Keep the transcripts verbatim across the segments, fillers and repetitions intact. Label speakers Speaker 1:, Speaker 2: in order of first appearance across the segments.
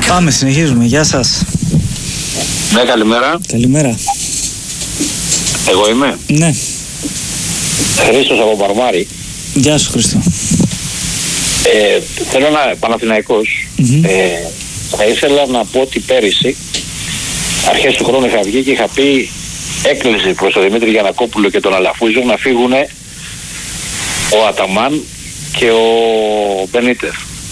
Speaker 1: Πάμε, συνεχίζουμε. Γεια σας.
Speaker 2: Ναι, καλημέρα.
Speaker 1: Καλημέρα.
Speaker 2: Εγώ είμαι.
Speaker 1: Ναι.
Speaker 2: Χρήστος από Παρμάρι.
Speaker 1: Γεια σου, Χρήστο.
Speaker 2: Ε, θέλω να... Παναθηναϊκός.
Speaker 1: Mm-hmm.
Speaker 2: Ε, θα ήθελα να πω ότι πέρυσι, αρχές του χρόνου είχα βγει και είχα πει έκκληση προς τον Δημήτρη Γιαννακόπουλο και τον Αλαφούζο να φύγουν ο Αταμάν και ο Μπενίτεφ.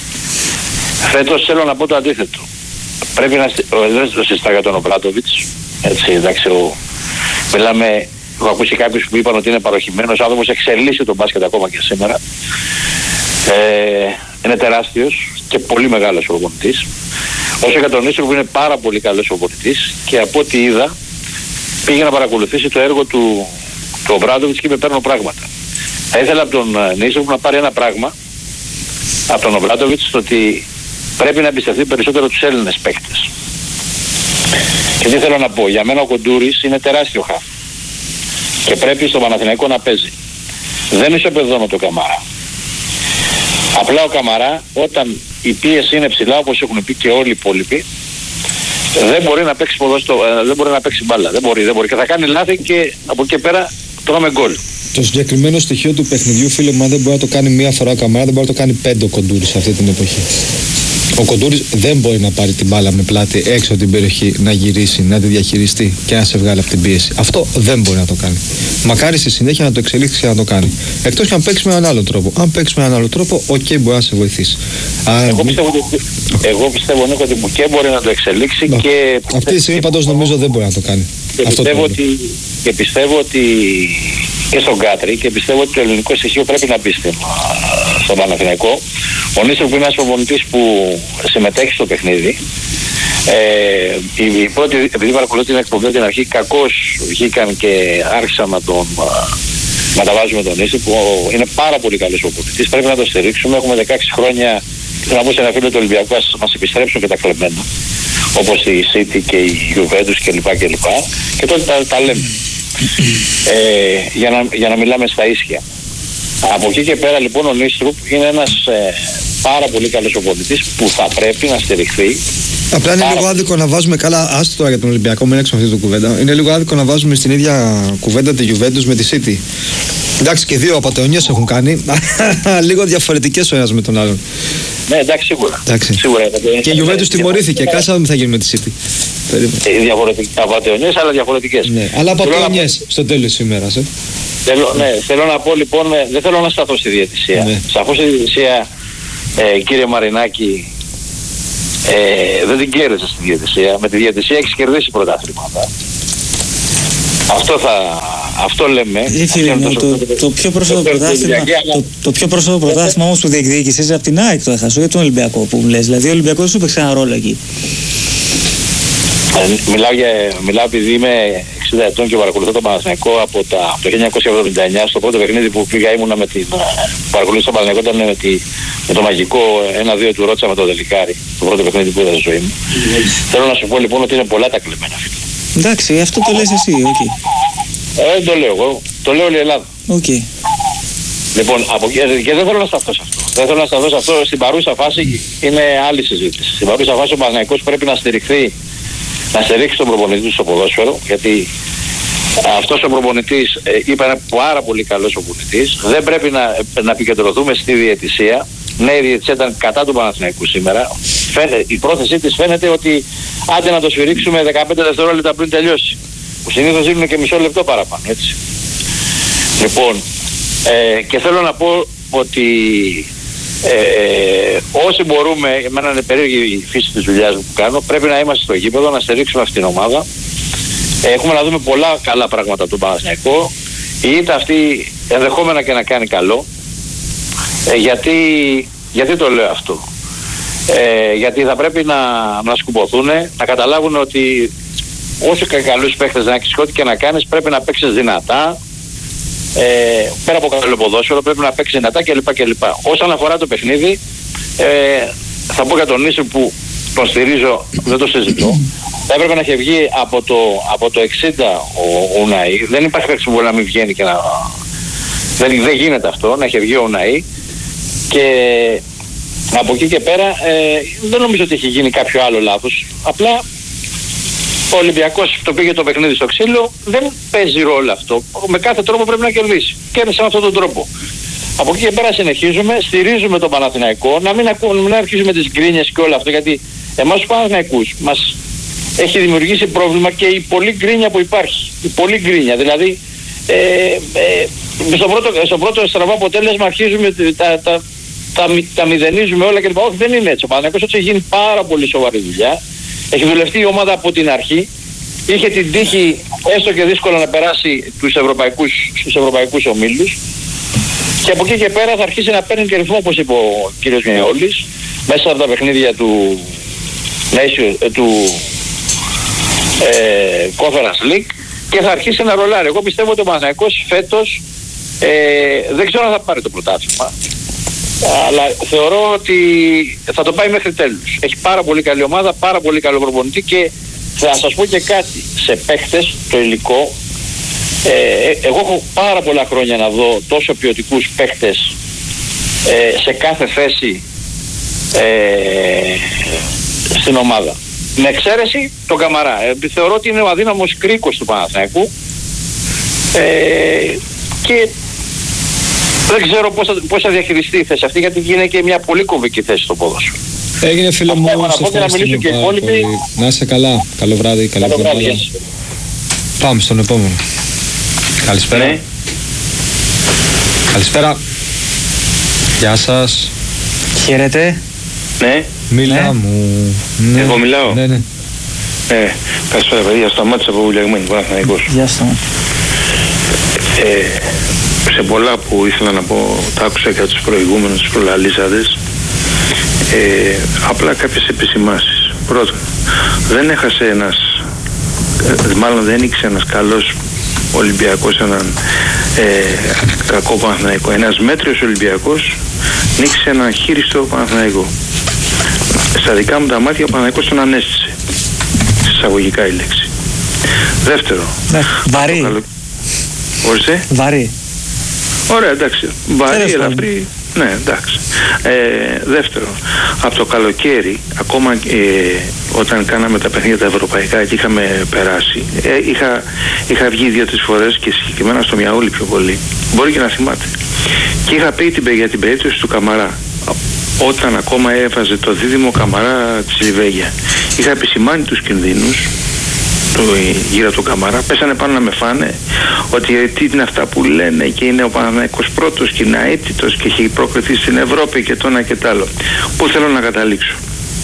Speaker 2: Φέτος θέλω να πω το αντίθετο. Πρέπει να... Δεν το συζητά για τον Ομπράντοβιτς. Έτσι, εντάξει, ο... μιλάμε... Έχω ακούσει κάποιους που είπαν ότι είναι παροχημένος άνθρωπος, εξελίσσει τον μπάσκετ ακόμα και σήμερα. Ε, είναι τεράστιος και πολύ μεγάλος προπονητής. Όσο για τον Ίσο που είναι πάρα πολύ καλός προπονητής και από ό,τι είδα πήγε να παρακολουθήσει το έργο του, του Ομπράντοβιτς και με παίρνω πράγματα. Θα ήθελα από τον Νίσο να πάρει ένα πράγμα από τον Ομπράντοβιτς, ότι πρέπει να εμπιστευτεί περισσότερο τους Έλληνες παίκτες. Και τι θέλω να πω, για μένα ο Κοντούρης είναι τεράστιο χαφ και πρέπει στο Παναθηναϊκό να παίζει. Δεν ισοπεδώνω τον Καμαρά. Απλά ο Καμαρά, όταν η πίεση είναι ψηλά, όπως έχουν πει και όλοι οι υπόλοιποι, δεν μπορεί να παίξει ποδόστο, δεν μπορεί να παίξει μπάλα. Δεν μπορεί, δεν μπορεί. Και θα κάνει λάθη και από εκεί πέρα τρώμε γκολ.
Speaker 3: Το συγκεκριμένο στοιχείο του παιχνιδιού, φίλε μου, αν δεν μπορεί να το κάνει μία φορά ο Καμαρά, δεν μπορεί να το κάνει πέντε ο Κοντούρης σε αυτή την εποχή. Ο Κοντούρης δεν μπορεί να πάρει την μπάλα με πλάτη έξω από την περιοχή, να γυρίσει, να τη διαχειριστεί και να σε βγάλει από την πίεση. Αυτό δεν μπορεί να το κάνει. Μακάρι στη συνέχεια να το εξελίξει και να το κάνει. Εκτός και αν παίξει με έναν άλλο τρόπο. Αν παίξει με έναν άλλο τρόπο, οκ, okay, μπορεί να σε βοηθήσει.
Speaker 2: Άρα, εγώ, πιστεύω, εγώ πιστεύω Νίκο, ότι και μπορεί να το εξελίξει Μπα. και...
Speaker 3: Αυτή τη στιγμή πάντως νομίζω δεν μπορεί να το κάνει.
Speaker 2: Και πιστεύω, ότι, και πιστεύω ότι και στον Κάτρι και πιστεύω ότι το ελληνικό στοιχείο πρέπει να μπει στον Παναθηναϊκό. Ο Νίστερ που είναι ένας προπονητής που συμμετέχει στο παιχνίδι. Ε, η, η πρώτη, επειδή παρακολουθεί την εκπομπή την αρχή, κακώς βγήκαν και άρχισαν να τον να τα βάζουμε τον Νίστερ, που είναι πάρα πολύ καλός προπονητής. Πρέπει να το στηρίξουμε. Έχουμε δεκαέξι χρόνια, θέλω να πω σε ένα φίλο του Ολυμπιακού, ας μας επιστρέψουν και τα κλεμμένα, όπως η City και η Juventus κλπ. Και, και, και τότε τα, τα λέμε. Ε, για, να, για να μιλάμε στα ίσια. Από εκεί και πέρα λοιπόν ο Νίστρουπ είναι ένας ε, πάρα πολύ καλός προπονητής που θα πρέπει να στηριχθεί.
Speaker 3: Απλά είναι λίγο άδικο να βάζουμε, καλά, άστο τώρα για τον Ολυμπιακό, μην έξω αυτή την κουβέντα. Είναι λίγο άδικο να βάζουμε στην ίδια κουβέντα τη Juventus με τη City. Εντάξει, και δύο απατεωνιές έχουν κάνει, λίγο διαφορετικές ο ένας με τον άλλον.
Speaker 2: Ναι, εντάξει, σίγουρα.
Speaker 3: Εντάξει.
Speaker 2: σίγουρα
Speaker 3: και η Juventus τιμωρήθηκε, κάτσε τι θα γίνει με τη City.
Speaker 2: Απατεωνιές, αλλά διαφορετικές.
Speaker 3: Ναι, αλλά απατεωνιές να... στο τέλος της ημέρας. Ε.
Speaker 2: Θέλω, ναι, θέλω να πω λοιπόν, δεν θέλω να σταθώ στη διαιτησία. Ναι. Σαφώς η διαιτησία, ε, κύριε Μαρινάκη, ε, δεν την κέρδισε στη διαιτησία. Με τη διαιτησία έχεις κερδίσει πρωτάθληματα. Αυτό θα... Αυτό λέμε.
Speaker 1: Ε, φίλε μου, το, το, το πιο πρόσφατο πρωτάθλημα το, το πιο πρόσφατο πρωτάθλημα όμως που διεκδίκησες από την ΑΕΚ το έχασε, όχι τον Ολυμπιακό που μου λες. Δηλαδή ο Ολυμπιακός σου παίξει ένα ρόλο εκεί.
Speaker 2: Ε, μιλάω, για, μιλάω επειδή είμαι εξήντα ετών και παρακολουθώ τον Παναθηναϊκό από, τα, από το χίλια εννιακόσια εβδομήντα εννιά. Στο πρώτο παιχνίδι που πήγα ήμουνα με την... Παρακολουθώ τον Παναθηναϊκό ήταν με, τη, με το μαγικό ένα δύο του Ρότσα με το Δελικάρι. Το πρώτο παιχνίδι που είδα στη ζωή μου. Mm-hmm. Θέλω να σου πω λοιπόν ότι είναι πολλά τα κλεμμένα, φίλε.
Speaker 1: Εντάξει, αυτό το λες εσύ, οκ. Okay.
Speaker 2: Ε, δεν το λέω εγώ. Το λέω όλη η Ελλάδα.
Speaker 1: Οκ. Okay.
Speaker 2: Λοιπόν, από, και δεν θέλω να σταθώ σε αυτό. Δεν θέλω να σταθώ σε αυτό. Στην παρούσα φάση είναι άλλη συζήτηση. Στην παρούσα φάση ο Παναθηναϊκός πρέπει να στηριχθεί, να στηρίξει τον προπονητή του στο ποδόσφαιρο, γιατί αυτός ο προπονητής, ε, είπα, είναι πάρα πολύ καλός προπονητής. Δεν πρέπει να, να επικεντρωθούμε στη διαιτησία. Ναι, η διαιτησία ήταν κατά του Παναθηναϊκού σήμερα. Φαίνε, η πρόθεσή της φαίνεται ότι άντε να το σφυρίξουμε δεκαπέντε δευτερόλεπτα πριν τελειώσει. Που συνήθως δίνουν και μισό λεπτό παραπάνω, έτσι. Λοιπόν, ε, και θέλω να πω ότι ε, όσοι μπορούμε, εμένα είναι περίεργη η φύση της δουλειάς που κάνω, πρέπει να είμαστε στο γήπεδο, να στηρίξουμε αυτήν την ομάδα. Ε, έχουμε να δούμε πολλά καλά πράγματα του Παναθηναϊκού. Είτε αυτή ενδεχόμενα και να κάνει καλό. Ε, γιατί, γιατί το λέω αυτό. Ε, γιατί θα πρέπει να, να σκουμποθούν, να καταλάβουν ότι όσο και καλούς παίχτες να έχεις, ό,τι και να κάνεις, πρέπει να παίξεις δυνατά. Ε, πέρα από καλό ποδόσφαιρο πρέπει να παίξεις δυνατά κλπ. κλπ. Όσον αφορά το παιχνίδι, ε, θα πω για τον Νίσο που τον στηρίζω, δεν το συζητώ. Θα έπρεπε να έχει βγει από το, από το εξήντα ο Ουναή. Δεν υπάρχει παίκτης που μπορεί να μην βγαίνει και να... Δεν, δεν γίνεται αυτό, να έχει βγει ο Ουναή. Και Από εκεί και πέρα ε, δεν νομίζω ότι έχει γίνει κάποιο άλλο λάθος. Απλά ο Ολυμπιακός το πήγε το παιχνίδι στο ξύλο, δεν παίζει ρόλο αυτό. Με κάθε τρόπο πρέπει να κερδίσει. Κέρδισε με αυτόν τον τρόπο. Από εκεί και πέρα συνεχίζουμε, στηρίζουμε τον Παναθηναϊκό, να μην, ακού, μην αρχίσουμε τις γκρίνιες και όλα αυτό, γιατί εμάς τους Παναθηναϊκούς μας έχει δημιουργήσει πρόβλημα και η πολλή γκρίνια που υπάρχει. Η πολλή γκρίνια, δηλαδή ε, ε, στο, πρώτο, στο πρώτο στραβό αποτέλεσμα αρχίζουμε τα, τα, τα, τα μηδενίζουμε όλα κλπ. Όχι, δεν είναι έτσι. Ο Παναθηναϊκός έτσι έχει γίνει πάρα πολύ σοβαρή δουλειά. Έχει δουλευτεί η ομάδα από την αρχή. Είχε την τύχη έστω και δύσκολα να περάσει τους ευρωπαϊκούς, στους ευρωπαϊκούς ομίλους. Και από εκεί και πέρα θα αρχίσει να παίρνει και ρυθμό, όπως είπε ο κ. Μιαούλης, μέσα από τα παιχνίδια του, του ε, Conference League, και θα αρχίσει να ρολάρει. Εγώ πιστεύω ότι ο Παναθηναϊκός φέτος ε, δεν ξέρω αν θα πάρει το πρωτάθλημα, αλλά θεωρώ ότι θα το πάει μέχρι τέλους. Έχει πάρα πολύ καλή ομάδα, πάρα πολύ καλό προπονητή, και θα σας πω και κάτι, σε παίχτες το υλικό. Ε, εγώ έχω πάρα πολλά χρόνια να δω τόσο ποιοτικούς παίχτες ε, σε κάθε θέση ε, στην ομάδα. Με εξαίρεση τον Καμαρά. Ε, θεωρώ ότι είναι ο αδύναμος κρίκος του Παναθηναϊκού ε, και δεν ξέρω πώς θα, πώς θα διαχειριστεί η θέση αυτή, γιατί είναι και μια πολύ κομβική θέση στο ποδόσφαιρο.
Speaker 3: Έγινε φίλε μου,
Speaker 2: να, να μιλήσω και οι υπόλοιποι.
Speaker 3: Να είσαι καλά. Καλό βράδυ, καλή εβδομάδα. Πάμε στον επόμενο. Καλησπέρα. Ναι. Καλησπέρα. Γεια σας.
Speaker 1: Χαίρετε.
Speaker 4: Ναι.
Speaker 3: Μιλά ναι. μου.
Speaker 4: Ναι. Εγώ μιλάω.
Speaker 3: Ναι, ναι.
Speaker 4: Ε, καλησπέρα παιδιά, σταμάτησα από Βουλιαγμένη, Παναθηναϊκός.
Speaker 1: Γεια σου.
Speaker 4: Ε, σε πολλά που ήθελα να πω, τα άκουσα και από τους προηγούμενους, τους προλαλήσαντες. Ε, απλά κάποιες επισημάσεις. Πρώτον, δεν έχασε ένας, μάλλον δεν νίκησε ένας καλός Ολυμπιακός έναν ε, κακό Παναθηναϊκό. Ένας μέτριος Ολυμπιακός νίκησε έναν χείριστο Παναθηναϊκό. Στα δικά μου τα μάτια ο Παναθηναϊκός τον ανέστησε. Εισαγωγικά η λέξη. Δεύτερο.
Speaker 1: Ναι, βαρύ.
Speaker 4: Καλο... Ορίστε.
Speaker 1: Βαρύ.
Speaker 4: Ωραία, εντάξει. Βαρύ, ελαφρύ. Ναι, εντάξει. Ε, δεύτερο, από το καλοκαίρι, ακόμα ε, όταν κάναμε τα παιχνίδια τα ευρωπαϊκά και είχαμε περάσει, ε, είχα, είχα βγει δύο-τρεις φορές και συγκεκριμένα στο Μιαούλι πιο πολύ. Μπορεί και να θυμάται. Και είχα πει την, για την περίπτωση του Καμαρά. Όταν ακόμα έβαζε το δίδυμο Καμαρά της Λιβέγια, είχα επισημάνει τους κινδύνους του, γύρω του Καμαρά. Πέσανε πάνω να με φάνε ότι τι είναι αυτά που λένε και είναι ο Παναθηναϊκός πρώτος και είναι αίτητος και έχει προκριθεί στην Ευρώπη και το ένα και το άλλο. Πού θέλω να καταλήξω?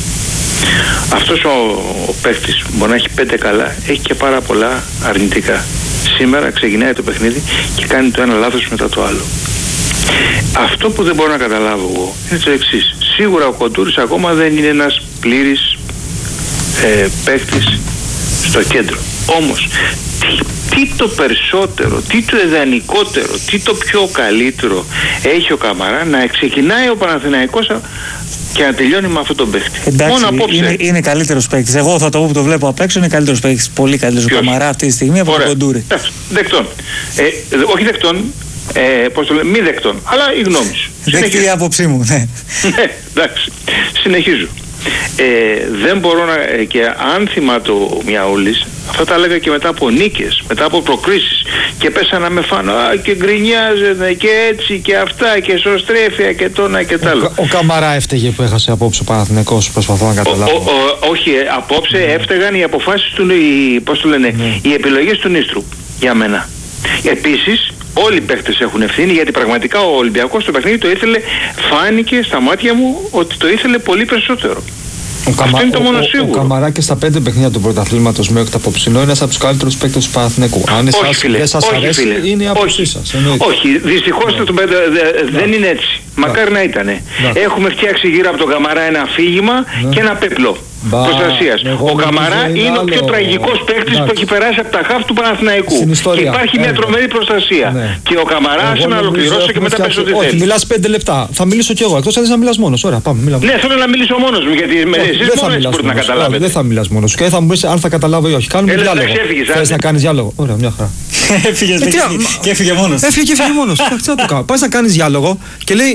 Speaker 4: Αυτός ο, ο παίκτης μπορεί να έχει πέντε καλά, έχει και πάρα πολλά αρνητικά. Σήμερα ξεκινάει το παιχνίδι και κάνει το ένα λάθος μετά το άλλο. Αυτό που δεν μπορώ να καταλάβω εγώ είναι το εξής. Σίγουρα ο Κοντούρης ακόμα δεν είναι ένας πλήρης ε, παίκτης στο κέντρο. Όμως τι, τι το περισσότερο, τι το ιδανικότερο, τι το πιο καλύτερο έχει ο Καμαρά να ξεκινάει ο Παναθηναϊκός και να τελειώνει με αυτόν τον παίκτη.
Speaker 1: Εντάξει,
Speaker 4: μόνο απόψε.
Speaker 1: Είναι, είναι καλύτερος παίκτης. Εγώ θα το πω που το βλέπω απ' έξω, είναι καλύτερος παίκτης. Πολύ καλύτερος ο Καμαρά αυτή τη στιγμή από τον Κοντούρη.
Speaker 4: Δεκτών. Ε, όχι δεκτών, ε, πώς το λέμε, μη δεκτών, αλλά η γνώμη σου.
Speaker 1: Δεκτή η άποψή μου, ναι.
Speaker 4: Ναι, εντάξει. Συνεχίζω. Ε, δεν μπορώ να... Ε, και αν θυμάται ο Μιαούλης, αυτά τα έλεγα και μετά από νίκες, μετά από προκρίσεις, και πέσανε να με φάνω, α, και γκρινιάζεται και έτσι και αυτά και σωστρέφεια και το ένα και το άλλο.
Speaker 3: Ο, ο Καμαρά έφταιγε που έχασε απόψε ο Παναθηναϊκός, προσπαθώ να καταλάβω.
Speaker 4: Ο, ο, ο, όχι, απόψε ναι. έφταιγαν οι αποφάσεις του, οι, πώς το λένε, ναι. οι επιλογές του Νίστρου για μένα. Επίσης, όλοι οι παίχτες έχουν ευθύνη, γιατί πραγματικά ο Ολυμπιακός στο παιχνίδι το ήθελε, φάνηκε στα μάτια μου ότι το ήθελε πολύ περισσότερο.
Speaker 3: Ο
Speaker 4: Αυτό
Speaker 3: Καμα...
Speaker 4: είναι το μόνο
Speaker 3: ο,
Speaker 4: σίγουρο.
Speaker 3: Ο, ο Καμαρά και στα πέντε παιχνίδια του πρωταθλήματος μέχρι το απόψινό είναι ένας από τους καλύτερους παίκτες του Παναθηναϊκού. Αν εσάς δεν σας
Speaker 4: όχι,
Speaker 3: αρέσει,
Speaker 4: φίλε.
Speaker 3: είναι η άποψή σας.
Speaker 4: Όχι, δυστυχώς ναι. το, δε, δε, δεν είναι έτσι. Ναι. Μακάρι να ήτανε. Ναι. Έχουμε φτιάξει γύρω από τον Καμαρά ένα αφήγημα ναι. και ένα πέπλο προστασίας. Ο Καμαρά είναι, είναι ο πιο τραγικός παίκτης που έχει περάσει από τα χαφ του Παναθηναϊκού. Και υπάρχει μια τρομερή προστασία. Ναι. Και ο Καμαρά, άσε να ολοκληρώσω και μετά πες ό,τι θέλει.
Speaker 3: Όχι, μιλάς πέντε λεπτά. Θα μιλήσω κι εγώ. Εκτός αν θες να μιλάς μόνος. Ωραία, πάμε. Μιλάμε.
Speaker 4: Ναι, θέλω να μιλήσω μόνος μου, γιατί εσείς μόνος μπορείτε να καταλάβετε.
Speaker 3: Δεν θα μιλάς μόνος σου και θα μου πεις αν θα καταλάβω ή όχι. Κάνουμε διάλογο. Θες να κάνεις διάλογο? Ωραία, μια χαρά.
Speaker 1: Έφυγε και έφυγε μόνος.
Speaker 3: Έφυγε και έφυγε μόνος. Τι να το κάνω? Πας να κάνεις διάλογο και λέει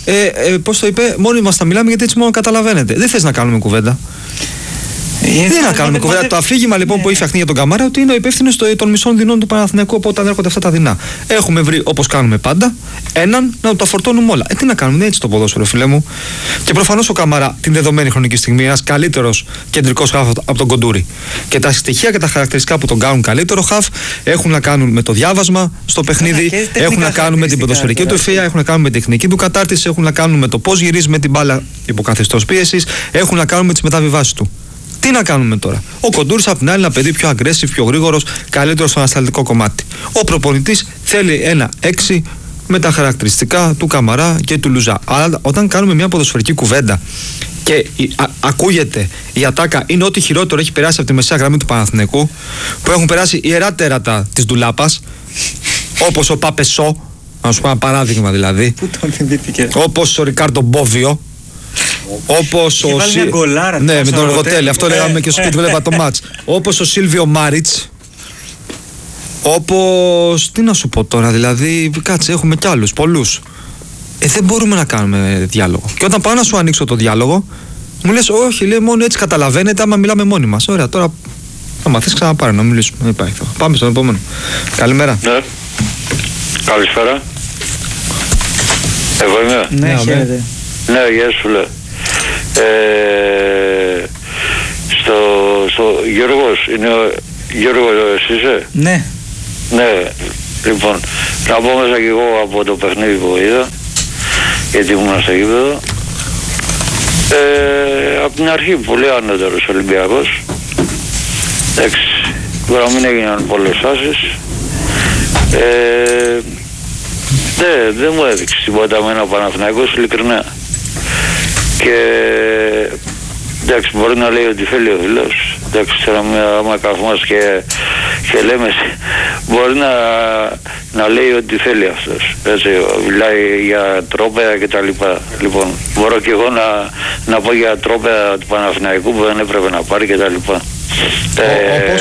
Speaker 3: ε, ε, πώς το είπε, μόνοι μας θα μιλάμε γιατί έτσι μόνο καταλαβαίνετε. Δεν θες να κάνουμε κουβέντα. Ε, δεν να κάνουμε κουβέντα. Μα... Το αφήγημα λοιπόν ναι, που έχει φτιαχτεί για τον Καμαρά ότι είναι ο υπεύθυνος των μισών δεινών του Παναθηναϊκού από όταν έρχονται αυτά τα δεινά. Έχουμε βρει, όπως κάνουμε πάντα, έναν να τα φορτώνουμε όλα. Ε, τι να κάνουμε, είναι έτσι το ποδόσφαιρο, φίλε μου. Και προφανώς ο Καμαρά την δεδομένη χρονική στιγμή ένας καλύτερος κεντρικός χαφ από τον Κοντούρη. Και τα στοιχεία και τα χαρακτηριστικά που τον κάνουν καλύτερο χαφ έχουν να κάνουν με το διάβασμα στο παιχνίδι, yeah, έχουν να κάνουν με την ποδοσφαιρική του ευφυΐα, έχουν να κάνουν με την τεχνική του κατάρτιση, έχουν να κάνουν με το πώς γυρίζει με την μπάλα υπό καθεστώς πίεσης, έχουν να κάνουν με τις μεταβιβάσεις του. Τι να κάνουμε τώρα. Ο Κοντούρης απ' την άλλη είναι ένα παιδί πιο aggressive, πιο γρήγορος, καλύτερο στο ανασταλτικό κομμάτι. Ο προπονητής θέλει ένα έξι με τα χαρακτηριστικά του Καμαρά και του Λουζά. Αλλά όταν κάνουμε μια ποδοσφαιρική κουβέντα και α, ακούγεται η ατάκα είναι ό,τι χειρότερο έχει περάσει από τη μεσαία γραμμή του Παναθηναϊκού, που έχουν περάσει ιερά τέρατα της ντουλάπας, όπως ο Παπεσό, να σου πω ένα παράδειγμα δηλαδή, όπως ο Ρικάρντο Μπόβιο. Όπως ο Σι... γκολάρα, ναι, με τον Εργοτέλη, αυτό λέγαμε και στο σπίτι βλέπα το μάτς. Όπως ο Σίλβιο Μάριτς. Όπως, τι να σου πω τώρα, δηλαδή, κάτσε, έχουμε κι άλλους, πολλούς. Ε, δεν μπορούμε να κάνουμε διάλογο. Και όταν πάω να σου ανοίξω το διάλογο, μου λες, όχι, λέει, μόνο έτσι καταλαβαίνετε άμα μιλάμε μόνοι μας. Ωραία, τώρα, άμα θες ξαναπάρε να μιλήσουμε. Δεν υπάρχει. Πάμε στον επόμενο. Καλημέρα.
Speaker 5: Ναι. Καλησπέρα. Εγώ είμαι.
Speaker 1: Ναι, ναι, χαίρετε.
Speaker 5: Ναι, γεια σου λέω. Ε, στο, στο Γιώργος, είναι ο Γιώργος εσύ είσαι?
Speaker 1: Ναι.
Speaker 5: Ναι, λοιπόν, να πω μέσα και εγώ από το παιχνίδι που είδα, γιατί ήμουν στο γήπεδο. Ε, από την αρχή πολύ ανώτερος Ολυμπιακός. Εντάξει, μπορεί να μην έγιναν πολλές φάσεις. Ε, ναι, δεν μου έδειξε τίποτα με ένα Παναθηναϊκός, ειλικρινά. Και εντάξει, μπορεί να λέει ότι θέλει ο φίλος. Εντάξει, τώρα άμα καθόμαστε και, και λέμε, μπορεί να, να λέει ότι θέλει αυτός. Έτσι, μιλάει για τρόπαια και τα λοιπά. Λοιπόν, μπορώ και εγώ να, να πω για τρόπαια του Παναθηναϊκού που δεν έπρεπε να πάρει και τα λοιπά.
Speaker 3: Ε, όπως...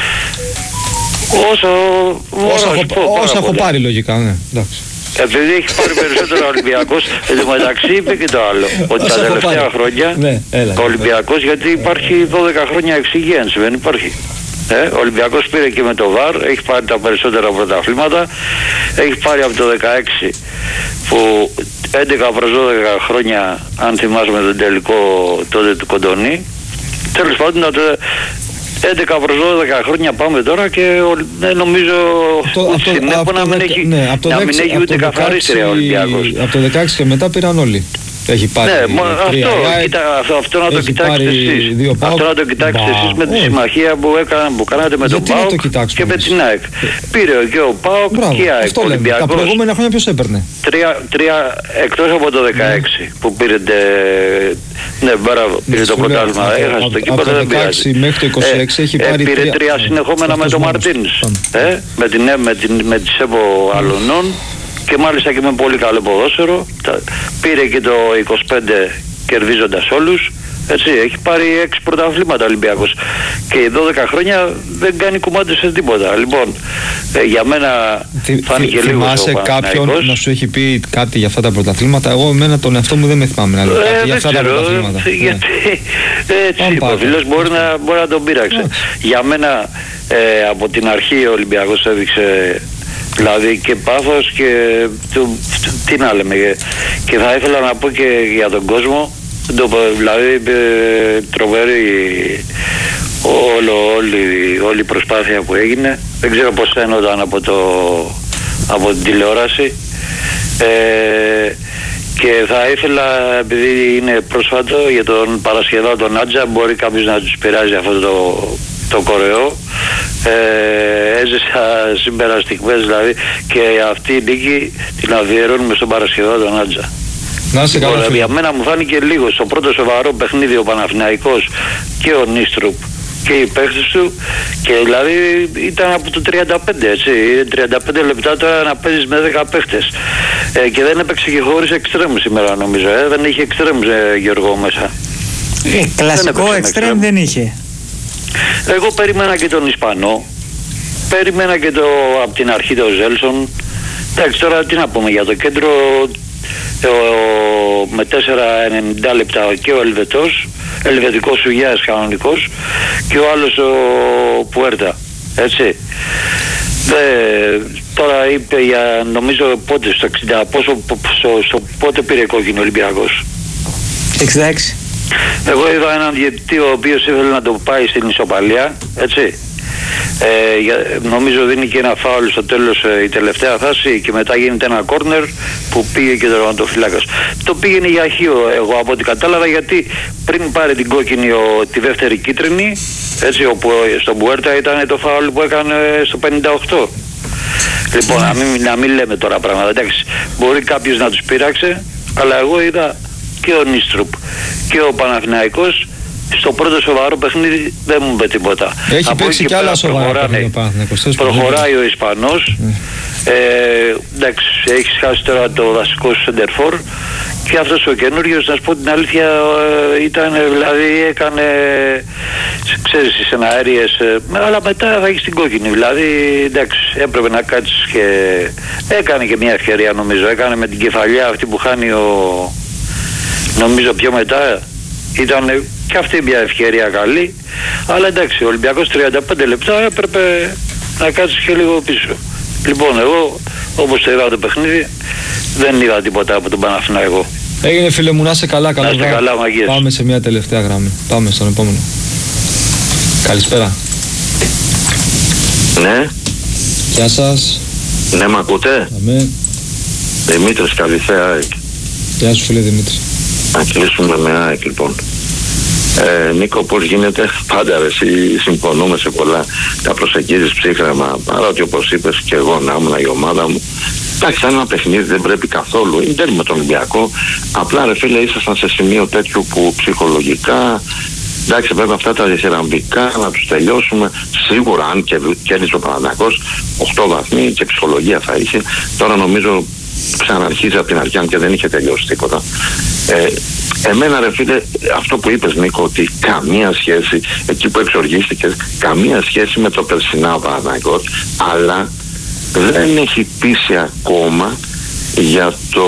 Speaker 5: Όσο,
Speaker 3: όσο, έχω, πω, όσο έχω πάρει λογικά, ναι, εντάξει.
Speaker 5: Επειδή έχει πάρει περισσότερο Ολυμπιακός, εν τω μεταξύ είπε και το άλλο. Ότι τα τελευταία χρόνια
Speaker 3: ναι, έλα,
Speaker 5: ο Ολυμπιακός, γιατί υπάρχει δώδεκα χρόνια εξυγίανση, δεν υπάρχει. Ε, ο Ολυμπιακός πήρε και με το ΒΑΡ, έχει πάρει τα περισσότερα πρωταθλήματα, έχει πάρει από το δεκαέξι που έντεκα προς δώδεκα χρόνια, αν θυμάσαι με τον τελικό τότε του Κοντονή. Τέλος πάντων, έντεκα προς δώδεκα χρόνια πάμε τώρα και ναι, νομίζω συνέχω να μην έχει, ναι, να μην έχει ούτε καθαρίστρια ο Ολυμπιακός.
Speaker 3: Από το δεκαέξι και μετά πήραν όλοι. Έχει πάρει
Speaker 5: ναι, μα, αυτό, κοίτα, αυτό, αυτό να το κοιτάξετε εσείς. Αυτό να το κοιτάξετε εσείς με τη συμμαχία που, έκανα, που κάνατε με τον ΠΑΟΚ και με την ΑΕΚ. Πήρε και ο ΠΑΟΚ και η ΑΕΚ. Ο Ολυμπιακός.
Speaker 3: Τα προηγούμενα χρόνια ποιος έπαιρνε?
Speaker 5: Τρία, τρία εκτός από το δεκαέξι mm. που πήρε, ναι, μπράβο, πήρε το πρωτάθλημα. Έχασε το κύπελο, δεν πειράζει.
Speaker 3: Μέχρι το είκοσι έξι έχει πάρει
Speaker 5: πήρε τρία συνεχόμενα με τον Μαρτίνς. Με τη ΣΕΠΟ Αλωνών. Και μάλιστα και με πολύ καλό ποδόσφαιρο. Πήρε και το είκοσι πέντε κερδίζοντας όλους. Έτσι, έχει πάρει έξι πρωταθλήματα Ολυμπιακός. Και δώδεκα χρόνια δεν κάνει κουμάντες σε τίποτα. Λοιπόν, ε, για μένα
Speaker 3: Θυ,
Speaker 5: φάνηκε
Speaker 3: θυ,
Speaker 5: λίγο.
Speaker 3: Θυμάσαι κάποιον να σου έχει πει κάτι για αυτά τα πρωταθλήματα? Εγώ εμένα τον εαυτό μου δεν με θυμάμαι να λέω κάτι ε, για αυτά ξέρω, τα πρωταθλήματα.
Speaker 5: Γιατί έτσι είπε ο φίλος, μπορεί να, μπορεί να τον πείραξε. Για μένα ε, από την αρχή ο Ολυμπιακός έδειξε δηλαδή και πάθος και του, τι να λέμε, και, και θα ήθελα να πω και για τον κόσμο, το, δηλαδή τρομερή όλο, όλη, όλη η προσπάθεια που έγινε. Δεν ξέρω πώς φαίνονταν από, το, από την τηλεόραση. Ε, και θα ήθελα, επειδή είναι πρόσφατο, για τον Παρασκευά τον Άτζα, μπορεί κάποιος να τους πειράζει αυτό το, το κορεό. Ε, έζησα σήμερα στιγμές δηλαδή και αυτή η νίκη την αφιερώνουμε στον Παρασκευά τον Άτζα.
Speaker 3: Να σε καλά.
Speaker 5: Για μένα μου φάνηκε λίγο στο πρώτο σοβαρό παιχνίδι ο Παναθηναϊκός και ο Νίστρουπ και οι παίχτες του, και δηλαδή ήταν από το τριάντα πέντε, έτσι, τριάντα πέντε λεπτά τώρα να παίζεις με δέκα παίχτες, ε, και δεν έπαιξε και χωρίς εξτρέμ σήμερα νομίζω, ε, δεν είχε εξτρέμ, ε, Γιώργο, μέσα.
Speaker 1: Ε, κλασικό εξτρέμ δεν είχε.
Speaker 5: Εγώ περίμενα και τον Ισπανό, περίμενα και το, από την αρχή τον Ζέλσον. Εντάξει, τώρα τι να πούμε για το κέντρο, ο, με τέσσερα ενενήντα λεπτά και ο Ελβετός, ελβετικός Σουγιάς κανονικός, και ο άλλος ο Πουέρτα, έτσι. Δε, τώρα είπε για, νομίζω πότε στο εξήντα, πόσο, στο, στο, πότε πήρε κόκκινο ο Ολυμπιακός.
Speaker 1: εξήντα έξι.
Speaker 5: Εγώ είδα έναν διαιτητή ο οποίος ήθελε να το πάει στην ισοπαλία, έτσι. Ε, για, νομίζω δίνει και ένα φάουλ στο τέλος ε, η τελευταία φάση και μετά γίνεται ένα κόρνερ που πήγε και το τερματοφύλακας. Το πήγαινε για χείο εγώ από ό,τι κατάλαβα, γιατί πριν πάρει την κόκκινη ο, τη δεύτερη κίτρινη, έτσι, όπου στον Πουέρτα ήταν το φάουλ που έκανε στο πενήντα οκτώ. Λοιπόν, να μην, να μην λέμε τώρα πράγματα, εντάξει, μπορεί κάποιος να τους πείραξε, αλλά εγώ είδα και ο Νίστρουπ και ο Παναθηναϊκός στο πρώτο σοβαρό παιχνίδι δεν μου είπε τίποτα.
Speaker 3: Έχει παίξει και άλλα σοβαρά παιχνίδια.
Speaker 5: Προχωράει ο Ισπανός. Mm. Ε, εντάξει, έχεις χάσει τώρα το βασικό σου σεντερφόρ και αυτός ο καινούριος, να σου πω την αλήθεια, ήταν, δηλαδή έκανε, ξέρεις, τις εναέριες, αλλά μετά θα έχεις την κόκκινη, δηλαδή εντάξει, έπρεπε να κάτσεις και έκανε και μια ευκαιρία, νομίζω, έκανε με την κεφαλιά αυτή που χάνει ο, νομίζω πιο μετά. Ήταν και αυτή μια ευκαιρία καλή, αλλά εντάξει, ο Ολυμπιακός τριάντα πέντε λεπτά έπρεπε να κάτσει και λίγο πίσω. Λοιπόν, εγώ όπως το είδα το παιχνίδι, δεν είδα τίποτα από τον Παναθηναϊκό.
Speaker 3: Έγινε, φίλε μου, να είσαι καλά, καλά.
Speaker 5: Να είστε καλά, μαγείες.
Speaker 3: Πάμε σε μια τελευταία γραμμή. Πάμε στον επόμενο. Καλησπέρα.
Speaker 6: Ναι.
Speaker 3: Γεια σας.
Speaker 6: Ναι, μ' ακούτε?
Speaker 3: Αμέ.
Speaker 6: Δημήτρης, καλησπέρα.
Speaker 3: Γεια σου, φίλε Δημήτρη.
Speaker 6: Να κλείσουμε με ΑΕΚ, λοιπόν. Ε, Νίκο, πώς γίνεται? Πάντα ρε, εσύ συμφωνούμε σε πολλά. Τα προσεγγίζεις ψύχραμα, παρότι όπως είπες και εγώ να ήμουν η ομάδα μου. Εντάξει, ένα παιχνίδι δεν πρέπει καθόλου. Δεν με τον Ολυμπιακό. Απλά ρε φίλε, ήσασταν σε σημείο τέτοιο που ψυχολογικά. Εντάξει, βέβαια αυτά τα διθυραμβικά να τους τελειώσουμε. Σίγουρα, αν και κέρδισε ο Παναθηναϊκός, οκτώ βαθμοί και ψυχολογία θα είχε. Τώρα νομίζω ξαναρχίζει από την αρχή, αν και δεν είχε τελειώσει τίποτα. Ε, εμένα ρε φίλε, αυτό που είπες Νίκο, ότι καμία σχέση, εκεί που εξοργίστηκες, καμία σχέση με το περσινά Παναθηναϊκός, αλλά δεν έχει πείσει ακόμα για το...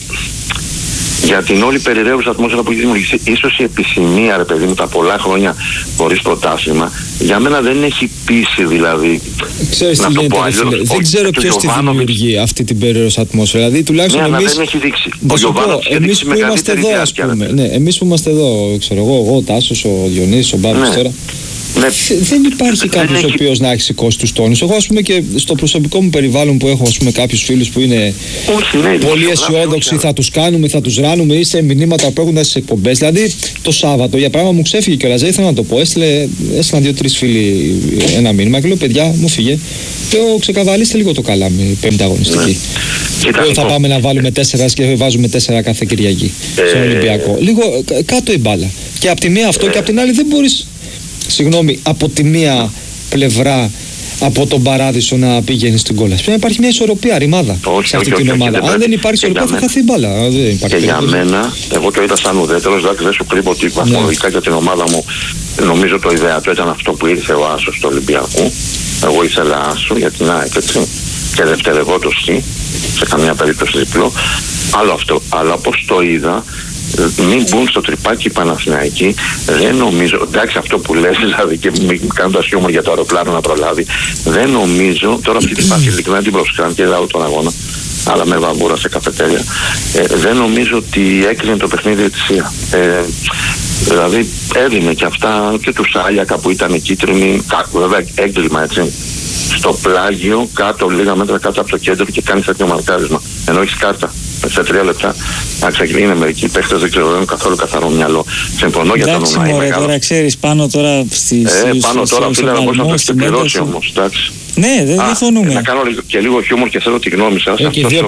Speaker 6: για την όλη περιραίουσα ατμόσφαιρα που έχει δημιουργηθεί. Ίσως η επισημία, ρε παιδί μου, τα πολλά χρόνια χωρίς πρωτάθλημα, για μένα δεν έχει πείσει, δηλαδή.
Speaker 3: Ξέρεις τι γίνεται, ρε φίλε. Δεν ξέρω ποιος τη δημιουργεί αυτή την περιραίουσα ατμόσφαιρα. Δηλαδή, τουλάχιστον
Speaker 6: ναι,
Speaker 3: εμείς.
Speaker 6: Δεν έχει δείξει.
Speaker 3: Θα σου πω, εμείς που είμαστε εδώ, ας πούμε. Ναι, εμείς που είμαστε εδώ, ξέρω εγώ, εγώ, ο Τάσος, ο Διονύσης, ο Μπάμπης τώρα. Ναι. Δεν υπάρχει κάποιος ο οποίος να έχει σηκώσει τους τόνους. Εγώ, ας πούμε, και στο προσωπικό μου περιβάλλον που έχω, ας πούμε, κάποιους φίλους που είναι όχι, ναι, πολύ αισιόδοξοι, θα τους κάνουμε, θα τους ράνουμε, ή σε μηνύματα που έχουν στις εκπομπές. Δηλαδή, το Σάββατο, για πράγμα μου ξέφυγε κιόλας. Δεν ήθελα να το πω. Έστειλε, έστειλαν δύο-τρεις φίλοι ένα μήνυμα και λέω: παιδιά, μου φύγε. Λέω: ξεκαβαλίστε λίγο το καλάμι, πέμπτη αγωνιστική. Ναι. Λέω: θα πάμε να βάλουμε τέσσερα και βάζουμε τέσσερα κάθε Κυριακή ε... στον Ολυμπιακό. Λίγο κάτω η μπάλα. Και από τη μία αυτό ε... και από την άλλη δεν μπορείς. Συγγνώμη, από τη μία πλευρά από τον Παράδεισο να πηγαίνει στην κόλαση. Πρέπει να υπάρχει μια ισορροπία, ρημάδα
Speaker 6: όχι,
Speaker 3: σε αυτή
Speaker 6: όχι,
Speaker 3: την
Speaker 6: όχι,
Speaker 3: ομάδα.
Speaker 6: όχι,
Speaker 3: αν δεν υπάρχει ισορροπία, θα χαθεί η μπάλα. Δεν υπάρχει
Speaker 6: και για μένα, εγώ το είδα σαν ουδέτερος, δηλαδή δεν σου κρύβω ότι βαθμολογικά για την ομάδα μου νομίζω το ιδεατό ήταν αυτό που ήρθε ο Άσος του Ολυμπιακού. Εγώ ήθελα Άσο για την ΑΕΚ, έτσι. Και δευτερευό το Χ, σε καμία περίπτωση διπλό. Άλλο αυτό. Αλλά όπως το είδα, μην μπουν στο τρυπάκι οι Παναθηναϊκοί, δεν νομίζω, εντάξει αυτό που λες, δηλαδή και μην κάνοντας χιούμορ για το αεροπλάνο να προλάβει, δεν νομίζω, τώρα αυτή τη φάση ειλικρινά την προσκράνε και είδα τον αγώνα, αλλά με βαμπούρα σε καφετέρια, ε, δεν νομίζω ότι έκλεινε το παιχνίδι διαιτησία. Ε, δηλαδή έδινε και αυτά και του Σάλιακα που ήταν κίτρινοι, βέβαια έγκλημα έτσι, στο πλάγιο, κάτω λίγα μέτρα κάτω από το κέντρο και κάνει τέτοιο μαρκάρισμα, ενώ έχεις κάρτα. Σε τρία λεπτά να ξεκινήσει μερικοί παίχτες, δεν ξέρω, δεν είναι καθόλου καθαρό μυαλό. Συμφωνώ για τον Ουνάι.
Speaker 1: Εντάξει, τώρα ξέρεις, πάνω τώρα στις...
Speaker 6: Ε, πάνω τώρα φίλε να μπορείς να το εξυπηρώσει όμως, εντάξει.
Speaker 1: Ναι, δεν διαφωνούμε.
Speaker 6: Να κάνω και λίγο χιούμορ και θέλω τη γνώμη σας.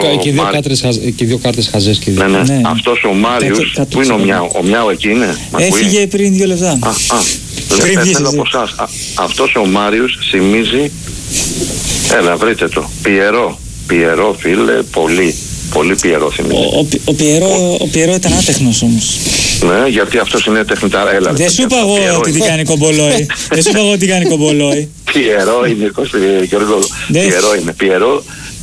Speaker 3: Και δύο κάρτες χαζές και δύο.
Speaker 6: Ναι, ναι. Αυτός ο Μάριος, πού είναι ο Μιάου, ο Μιάου εκεί είναι.
Speaker 1: Έφυγε πριν δύο λεπτά.
Speaker 6: Α, α, θέλω από εσάς. Αυτός ο Μάριος θυμίζει, έλα βρείτε το, Πιερό, Πιερό φίλε, πολύ. Πολύ Πιερό θυμίζει.
Speaker 1: Ο, ο, ο, Πιερό, ο Πιερό ήταν άτεχνος όμως.
Speaker 6: Ναι, γιατί αυτός είναι τεχνητά. Έλα,
Speaker 1: δεν σου είπα εγώ ότι τι κάνει κομπολόι. Δεν σου είπα εγώ τι κάνει κομπολόι.
Speaker 6: Πιερό είναι, Γιώργο. Πιερό είναι. Πιερό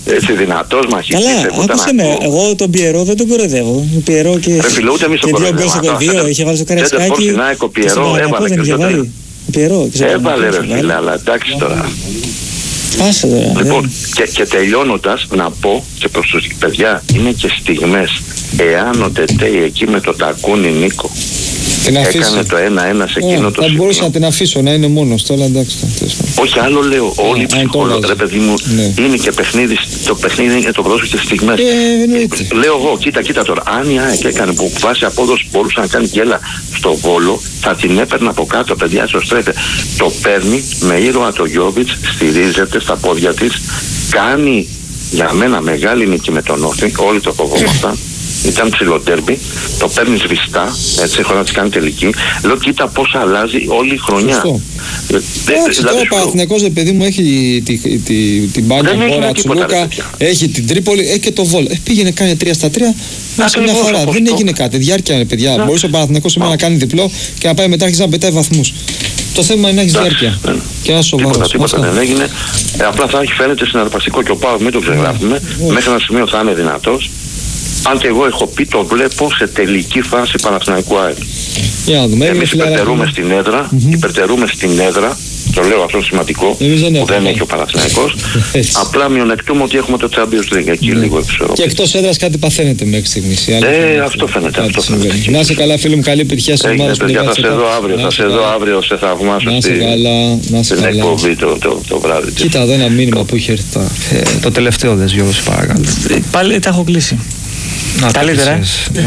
Speaker 6: έτσι δυνατός μαχητής.
Speaker 1: Καλά, άκουσε με, εγώ τον Πιερό δεν τον κοροϊδεύω. Ο Πιερό και,
Speaker 6: ρε φίλε, ούτε εμείς τον
Speaker 1: και δύο γκολ στο κολδίο, είχε βάλει στο Καραϊσκάκι.
Speaker 6: Ο Πιερό έβαλε και στο τρία.
Speaker 1: Πιερό,
Speaker 6: έβαλε ρε φίλε, αλλά εντάξει τώρα.
Speaker 1: Άσε τώρα.
Speaker 6: Λοιπόν, και, και τελειώνοντας να πω και προς τους παιδιά, είναι και στιγμές. Εάν ο Τετέι εκεί με το τακούνι Νίκο έκανε το ένα-ένα σε εκείνο
Speaker 3: ε,
Speaker 6: το
Speaker 3: θα
Speaker 6: σημείο.
Speaker 3: μπορούσα να την αφήσω να είναι μόνος τώρα, εντάξει.
Speaker 6: Όχι, άλλο λέω, όλοι οι ψυχολόγοι, ρε παιδί μου, ναι. Είναι και παιχνίδι, το παιχνίδι είναι το πρόσωπο και στιγμές. Ε, λέω εγώ, κοίτα, κοίτα τώρα, αν η ΑΕΚ έκανε που βάσει απόδοση μπορούσε να κάνει γκέλα στο Βόλο, θα την έπαιρνε από κάτω, παιδιά, σωστρέφε. Το παίρνει με ήρωα το Γιόβιτς, στηρίζεται στα πόδια της, κάνει για μένα μεγάλη νίκη με τον Όφη, όλοι το φοβόμασταν. Ήταν ψηλό ντέρμπι, το παίρνει σβηστά, έτσι έχω να της κάνει τελική. Λέω κοίτα πώς αλλάζει όλη η χρονιά.
Speaker 3: Εντάξει, τώρα ο Παναθηναϊκός, παιδί μου, έχει τη, τη, τη, την μπάνια χώρα, Τσουλούκα, έχει την Τρίπολη, έχει και το Βόλ. Ε, πήγαινε, κάνει τρία στα τρία, μέσα μια χαρά. Δεν έγινε κάτι. Διάρκεια είναι, παιδιά. Μπορούσε ο Παναθηναϊκός σήμερα να κάνει διπλό και να πάει μετά αρχίσει να πετάει βαθμούς. Το θέμα είναι να έχει διάρκεια. Και ένα σοβαρό.
Speaker 6: Τίποτα, τίποτα δεν έγινε. Ε, απλά θα έχει φαίνεται συναρπαστικό και ο Πάο, μην το ξεγράφουμε. Μέχρι ένα σημείο θα είναι δυνατός. Αν και εγώ έχω πει, το βλέπω σε τελική φάση Παναθηναϊκού ΑΕΚ. Εμείς υπερτερούμε στην έδρα, mm-hmm. υπερτερούμε στην έδρα, το λέω αυτό σημαντικό, δεν που δεν έχει ο Παναθηναϊκός. Απλά μειονεκτούμε ότι έχουμε το Champions League εκεί mm. λίγο εξω.
Speaker 3: Και εκτός έδρας κάτι παθαίνετε μέχρι στιγμής.
Speaker 6: Ε, αυτό φαίνεται. Αυτό φαίνεται.
Speaker 3: Να είσαι καλά, φίλε μου, καλή επιτυχία στην ομάδα
Speaker 6: σου. Θα σε δω αύριο, θα σε δω αύριο, σε θαυμάσω στην εκπομπή το βράδυ.
Speaker 3: Κοίτα εδώ ένα μήνυμα που είχε έρθει το τελευταίο δες, Γιώργο, παρακαλώ.
Speaker 1: Πάλι τα έχω κλείσει.
Speaker 3: Να, καλύτερα.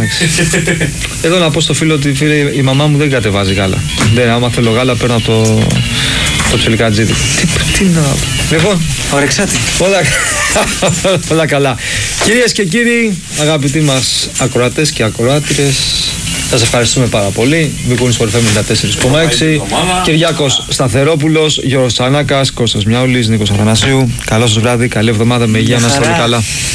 Speaker 3: Εδώ να πω στο φίλο ότι φίλε, η μαμά μου δεν κατεβάζει γάλα. Δεν, άμα θέλω γάλα παίρνω από το, το τσουλικατζίδι. Τι, τι να... Λοιπόν,
Speaker 1: ορεξάτη.
Speaker 3: Όλα, όλα καλά. Κυρίες και κύριοι, αγαπητοί μας ακροατές και ακροάτριες, σας ευχαριστούμε πάρα πολύ. Βικούνης Φορφέ ενενήντα τέσσερα κόμμα έξι. Κυριάκος Σταθερόπουλος, Γιώργος Τσανάκας, Κώστας Μιάουλης, Νίκος Αθανασίου. Καλό σας βράδυ, καλή εβδομάδα, με υγεία, να είστε όλοι καλά.